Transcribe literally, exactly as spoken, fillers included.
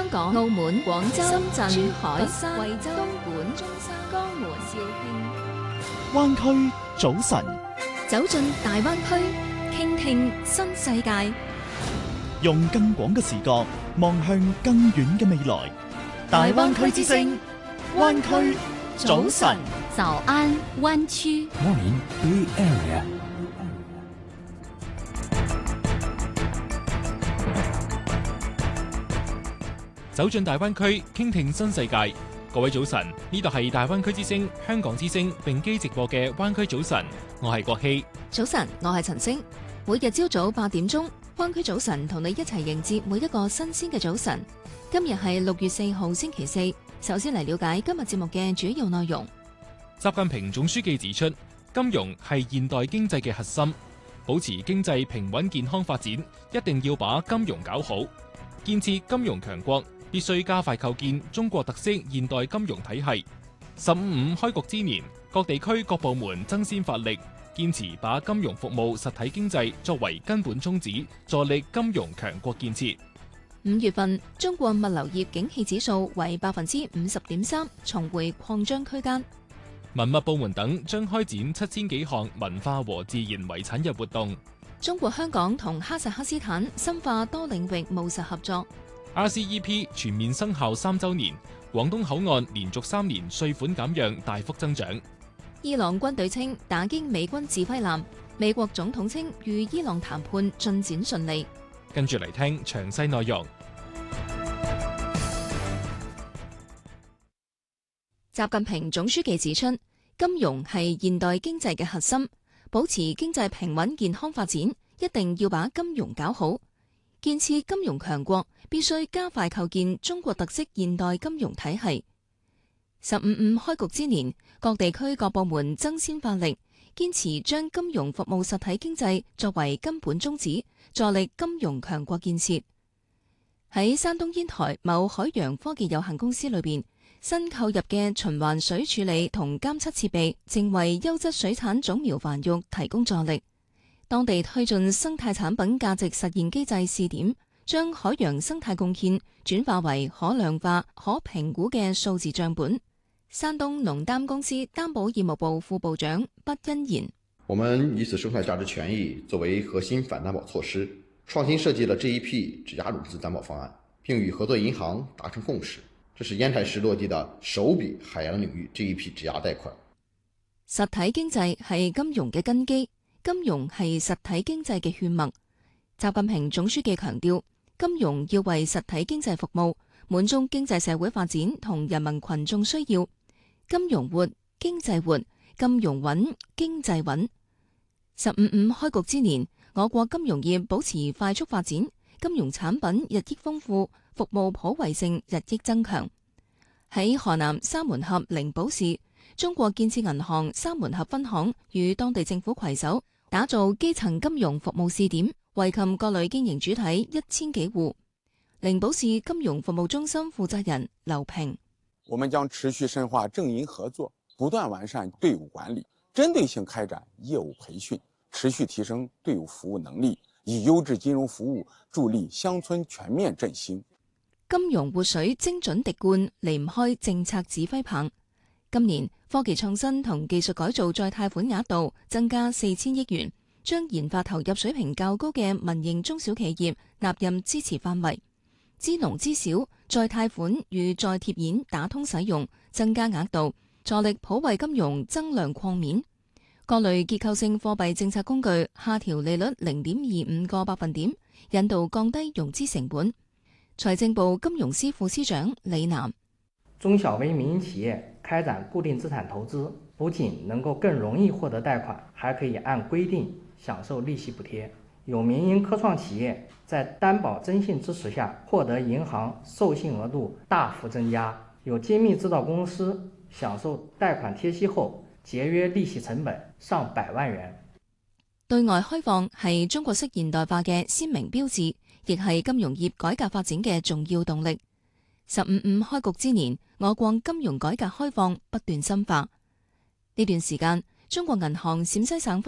香港、澳門、廣州、深圳、珠海、佛山、惠州、東莞、中山、江門、肇慶。 灣區早晨， 走進大灣區，傾聽新世界， 用更廣嘅視角望向更遠嘅未來。大灣區之聲，灣區早晨， 早安灣區。 Morning Bay Area。 走進大灣區，傾聽新世界。各位早晨，呢度係大灣區之聲、香港之聲並機直播嘅灣區早晨，我係郭希。 早晨，我係陳星。每日朝早八點鐘，灣區早晨同你一齊迎接每一個新鮮嘅早晨。今日係六月四號星期四。首先嚟了解今日節目嘅主要內容。 習近平總書記指出，金融係現代經濟嘅核心，保持經濟平穩健康發展，一定要把金融搞好。建設金融強國，必須加快構建中國特色現代金融體系。十五五開局之年，各地區各部門爭先發力，堅持把金融服務實體經濟作為根本宗旨，助力金融強國建設。 五月份，中國物流業景氣指數為百分之五十點三，重回擴張區間。 文物部門等將開展七千幾項文化和自然遺產日活動。 中國香港同哈薩克斯坦深化多領域務實合作。 R C E P 全面生效三週年，廣東口岸連續三年稅款減讓大幅增長。 伊朗軍隊稱打擊美軍指揮艦，美國總統稱與伊朗談判進展順利。 跟住嚟聽詳細內容。 習近平總書記指出，金融係現代經濟嘅核心，保持經濟平穩健康發展，一定要把金融搞好。建設金融強國，必須加快構建中國特色現代金融體系。十五五開局之年，各地區各部門爭先發力，堅持將金融服務實體經濟作為根本宗旨，助力金融強國建設。喺山東煙台某海洋科技有限公司裏邊，新購入嘅循環水處理同監測設備，正為優質水產種苗繁育提供助力。當地推進生態產品價值實現機制試點，將海洋生態貢獻轉化為可量化、可評估嘅數字賬本。山東農擔公司擔保業務部副部長畢欣言： 我們以此生態價值權益作為核心反擔保措施，創新設計了這一批質押融資擔保方案，並與合作銀行達成共識。這是煙台市落地的首筆海洋領域這一批質押貸款。 實體經濟係金融嘅根基，金融係實體經濟嘅血脈。習近平總書記強調，金融要為實體經濟服務，滿足經濟社會發展同人民群眾需要。金融活，經濟活，金融穩，經濟穩。十五五開局之年，我國金融業保持快速發展，金融產品日益豐富，服務普惠性日益增強。喺河南三門峽靈寶市，中國建設銀行三門峽分行與當地政府攜手，打造基層金融服務試點，惠及各類經營主體一千幾戶。靈寶市金融服務中心負責人劉平： 我們將持續深化政銀合作，不斷完善隊伍管理，針對性開展業務培訓，持續提升隊伍服務能力，以優質金融服務助力鄉村全面振興。 金融活水精準滴灌，離唔開政策指揮棒。今年科技創新同技術改造再貸款額度增加四千億元，將研發投入水平較高嘅民營中小企業納入支持範圍。支農支小再貸款與再貼現打通使用，增加額度，助力普惠金融增量擴面。各類結構性貨幣政策工具下調利率零點二五個百分點，引導降低融資成本。財政部金融司副司長李楠： 中小微民營企業開展固定資產投資，不僅能夠更容易獲得貸款，還可以按規定享受利息補貼。有民營科創企業在擔保徵信支持下，獲得銀行授信額度大幅增加。有精密製造公司享受貸款貼息後，節約利息成本上百萬元。 對外開放係中國式現代化嘅鮮明標誌，亦係金融業改革發展嘅重要動力。十五五開局之年，我國金融改革開放不斷深化。呢段時間，中國銀行陝西省分